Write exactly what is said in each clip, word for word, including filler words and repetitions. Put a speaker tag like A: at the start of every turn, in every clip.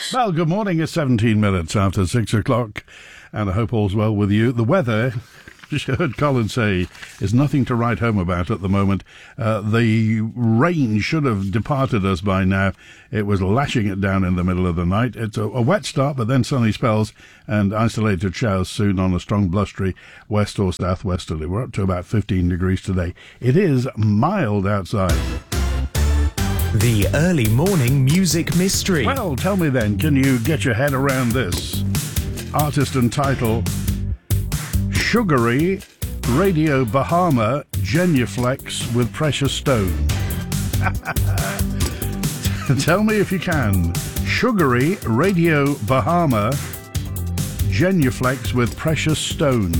A: Well, good morning. It's seventeen minutes after six o'clock, and I hope all's well with you. The weather, just heard Colin say, is nothing to write home about at the moment. Uh, the rain should have departed us by now. It was lashing it down in the middle of the night. It's a, a wet start, but then sunny spells and isolated showers soon on a strong blustery west or southwesterly. We're up to about fifteen degrees today. It is mild outside.
B: The early morning music mystery.
A: Well, tell me then, can you get your head around this? Artist and title: Sugary Radio Bahama Genuflex with Precious Stone. Tell me if you can. Sugary Radio Bahama Genuflex with Precious Stone.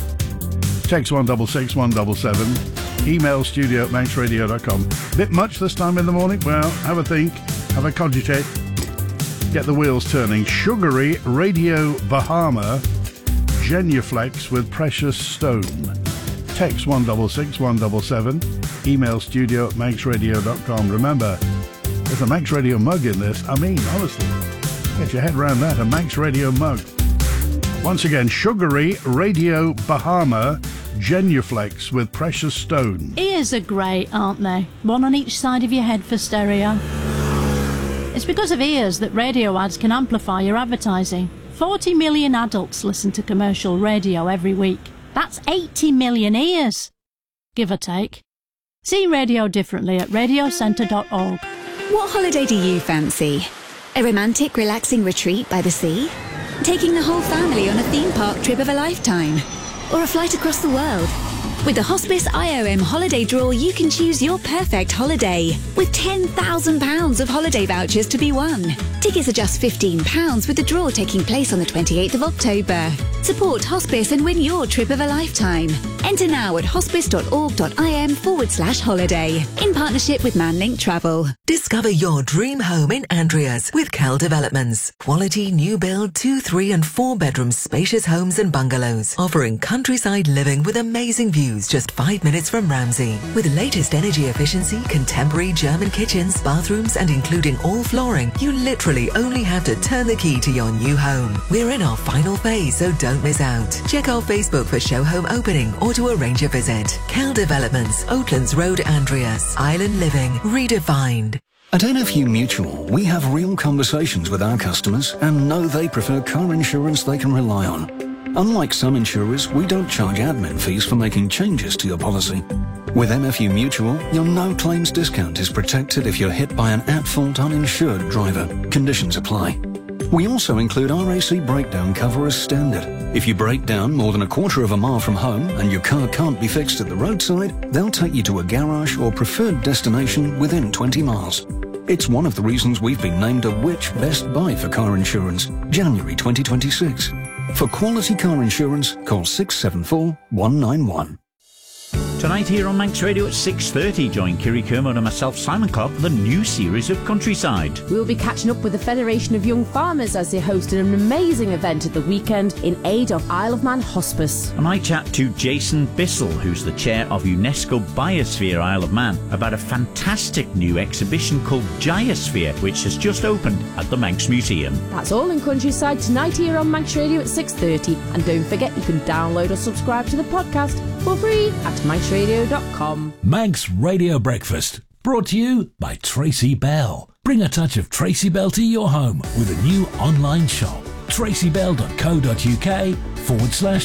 A: Text one double six one double seven. Email studio at manx radio dot com. Bit much this time in the morning? Well, have a think, have a cogitate, get the wheels turning. Sugary Radio Bahama Genuflex with Precious Stone. Text one double six one double seven. Email studio at manx radio dot com. Remember, there's a Manx Radio mug in this. I mean, honestly, get your head around that, a Manx Radio mug. Once again, Sugary Radio Bahama Genuflex with Precious Stone.
C: Ears are great, aren't they? One on each side of your head for stereo. It's because of ears that radio ads can amplify your advertising. forty million adults listen to commercial radio every week. That's eighty million ears, give or take. See radio differently at radio centre dot org.
D: What holiday do you fancy? A romantic, relaxing retreat by the sea? Taking the whole family on a theme park trip of a lifetime? Or a flight across the world? With the Hospice I O M Holiday Draw, you can choose your perfect holiday with ten thousand pounds of holiday vouchers to be won. Tickets are just fifteen pounds with the draw taking place on the twenty-eighth of October. Support Hospice and win your trip of a lifetime. Enter now at hospice dot org dot I M forward slash holiday in partnership with Manlink Travel.
E: Discover your dream home in Andreas with Cal Developments. Quality new build two, three and four bedroom spacious homes and bungalows offering countryside living with amazing views just five minutes from Ramsey. With latest energy efficiency, contemporary German kitchens, bathrooms and including all flooring, you literally only have to turn the key to your new home. We're in our final phase, so don't miss out. Check our Facebook for show home opening or to arrange a visit. Cal Developments, Oatlands Road, Andreas. Island living redefined.
F: At N F U Mutual, we have real conversations with our customers and know they prefer car insurance they can rely on. Unlike some insurers, we don't charge admin fees for making changes to your policy. With M F U Mutual, your no-claims discount is protected if you're hit by an at-fault uninsured driver. Conditions apply. We also include R A C breakdown cover as standard. If you break down more than a quarter of a mile from home and your car can't be fixed at the roadside, they'll take you to a garage or preferred destination within twenty miles. It's one of the reasons we've been named a Which Best Buy for car insurance, January twenty twenty-six. For quality car insurance, call six seven four, one nine one.
G: Tonight here on Manx Radio at six thirty, join Kiri Kermode and myself, Simon Clark, for the new series of Countryside.
H: We'll be catching up with the Federation of Young Farmers as they hosted an amazing event at the weekend in aid of Isle of Man Hospice.
G: And I chat to Jason Bissell, who's the chair of UNESCO Biosphere Isle of Man, about a fantastic new exhibition called Giosphere, which has just opened at the Manx Museum.
H: That's all in Countryside tonight here on Manx Radio at six thirty. And don't forget you can download or subscribe to the podcast for free at manx radio dot com.
I: Manx Radio Breakfast, brought to you by Tracy Bell. Bring a touch of Tracy Bell to your home with a new online shop. tracy bell dot co dot uk forward slash